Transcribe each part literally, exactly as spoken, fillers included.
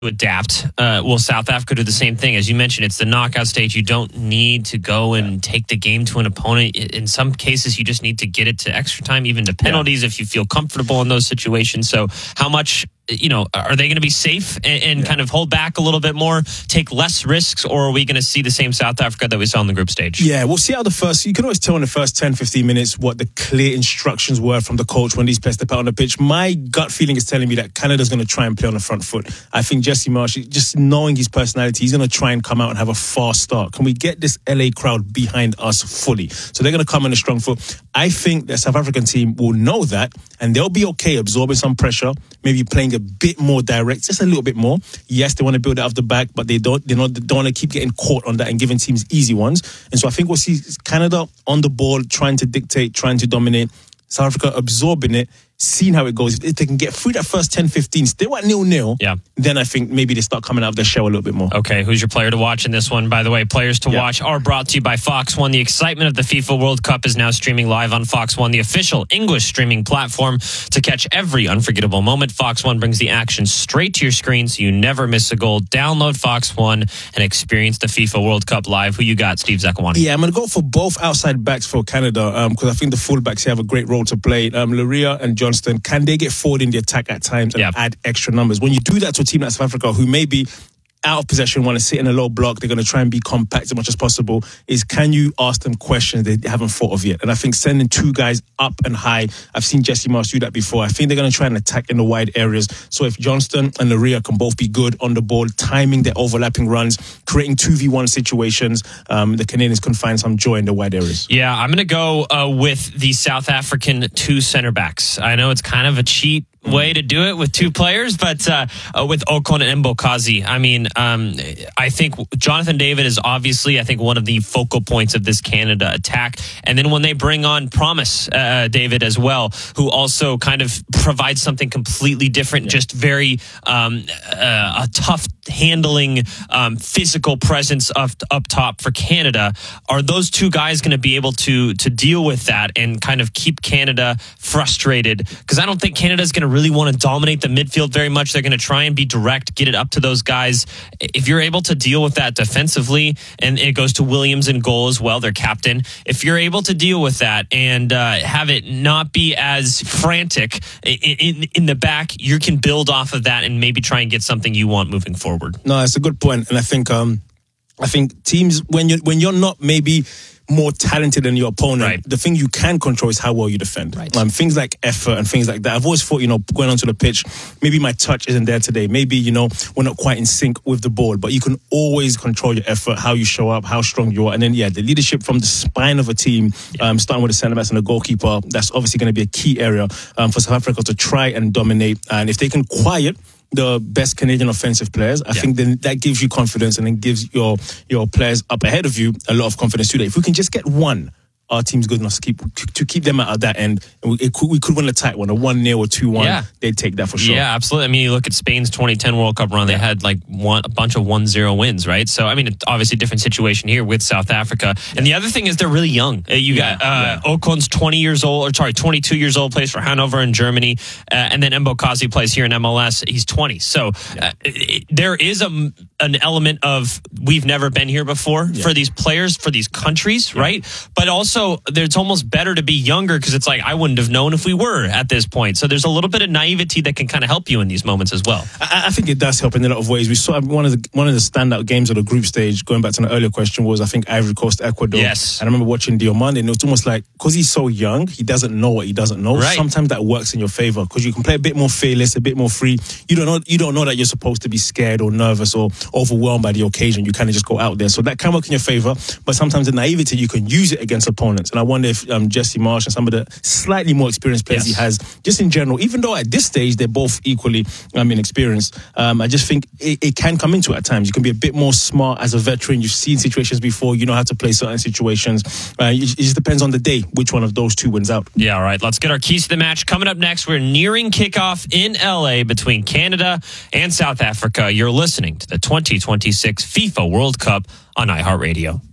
adapt. Uh, will South Africa do the same thing? As you mentioned, it's the knockout stage. You don't need to go and yeah. take the game to an opponent. In some cases, you just need to get it to extra time, even to penalties, yeah. if you feel comfortable in those situations. So how much, you know, are they going to be safe and, and yeah. kind of hold back a little bit more, take less risks, or are we going to see the same South Africa that we saw in the group stage? Yeah, we'll see how the first, you can always tell in the first ten, fifteen minutes what the clear instructions were from the coach when these players step out on the pitch. My gut feeling is telling me that Canada's going to try and play on the front foot. I think Jesse Marsch, just knowing his personality, he's going to try and come out and have a fast start. Can we get this L A crowd behind us fully? So they're going to come on a strong foot. I think the South African team will know that, and they'll be okay absorbing some pressure, maybe playing a bit more direct, just a little bit more. Yes, they want to build it off the back, but they don't, they don't, don't want to keep getting caught on that and giving teams easy ones. And so I think we'll see Canada on the ball, trying to dictate, trying to dominate. South Africa absorbing it, seeing how it goes. If they can get through that first ten, fifteen, still at nil-nil, yeah. then I think maybe they start coming out of their shell a little bit more. Okay, who's your player to watch in this one? By the way, players to yeah. watch are brought to you by Fox One. The excitement of the FIFA World Cup is now streaming live on Fox One, the official English streaming platform. To catch every unforgettable moment, Fox One brings the action straight to your screen so you never miss a goal. Download Fox One and experience the FIFA World Cup live. Who you got, Steve Zakuani? Yeah, I'm going to go for both outside backs for Canada because um, I think the fullbacks have a great role to play. Um, Laria and Johnston, can they get forward in the attack at times and yep. add extra numbers? When you do that to a team like South Africa, who maybe out of possession, want to sit in a low block, they're going to try and be compact as much as possible, is can you ask them questions they haven't thought of yet? And I think sending two guys up and high, I've seen Jesse Marsch do that before. I think they're going to try and attack in the wide areas. So if Johnston and Laria can both be good on the ball, timing their overlapping runs, creating two v one situations, um, the Canadians can find some joy in the wide areas. Yeah, I'm going to go uh, with the South African two center backs. I know it's kind of a cheat way to do it with two players, but uh, uh, with Okon and Mbokazi, I mean, um, I think Jonathan David is obviously, I think, one of the focal points of this Canada attack. And then when they bring on Promise uh, David as well, who also kind of provides something completely different, yeah. just very um, uh, a tough handling, um, physical presence up, up top for Canada. Are those two guys going to be able to to deal with that and kind of keep Canada frustrated? Because I don't think Canada's going to really want to dominate the midfield very much. They're going to try and be direct, get it up to those guys. If you're able to deal with that defensively, and it goes to Williams in goal as well, their captain, if you're able to deal with that and uh, have it not be as frantic in, in, in the back, you can build off of that and maybe try and get something you want moving forward. No, it's a good point. And I think um, I think teams, when you're, when you're not maybe more talented than your opponent, right. the thing you can control is how well you defend. Right. Um, things like effort and things like that. I've always thought, you know, going onto the pitch, maybe my touch isn't there today. Maybe, you know, we're not quite in sync with the ball, but you can always control your effort, how you show up, how strong you are. And then, yeah, the leadership from the spine of a team, yeah. um, starting with the centre backs and the goalkeeper, that's obviously going to be a key area um, for South Africa to try and dominate. And if they can quiet the best Canadian offensive players, I yeah. think then that gives you confidence and then gives your your players up ahead of you a lot of confidence too. If we can just get one, our team's good enough to keep to keep them out of that end. And we, it could, we could win a tight one, a one nil or two one. Yeah. They'd take that for sure. Yeah, absolutely. I mean, you look at Spain's twenty ten World Cup run, they had like one, a bunch of one zero wins, right? So, I mean, it's obviously a different situation here with South Africa. Yeah. And the other thing is they're really young. Uh, you yeah. got uh, yeah. Okon's twenty years old, or sorry, twenty-two years old, plays for Hanover in Germany. Uh, and then Mbokazi plays here in M L S. He's twenty. So, yeah. uh, it, there is a, an element of we've never been here before yeah. for these players, for these countries, yeah. right? But also, there's almost better to be younger because it's like I wouldn't have known if we were at this point. So there's a little bit of naivety that can kind of help you in these moments as well. I, I think it does help in a lot of ways. We saw one of the one of the standout games of the group stage, going back to an earlier question, was I think Ivory Coast, Ecuador. Yes. And I remember watching Diomande, and it was almost like, because he's so young, he doesn't know what he doesn't know. Right. Sometimes that works in your favor because you can play a bit more fearless, a bit more free. You don't know you don't know that you're supposed to be scared or nervous or overwhelmed by the occasion. You kind of just go out there. So that can work in your favor. But sometimes the naivety, you can use it against opponents. And I wonder if um, Jesse Marsch and some of the slightly more experienced players yes. he has, just in general, even though at this stage they're both equally um, inexperienced, um, I just think it, it can come into it at times. You can be a bit more smart as a veteran. You've seen situations before. You know how to play certain situations. Uh, it, it just depends on the day which one of those two wins out. Yeah, all right. Let's get our keys to the match. Coming up next, we're nearing kickoff in L A between Canada and South Africa. You're listening to the twenty twenty-six FIFA World Cup on iHeartRadio.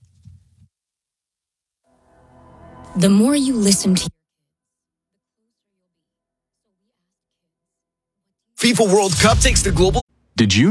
The more you listen to FIFA World Cup takes the global Did you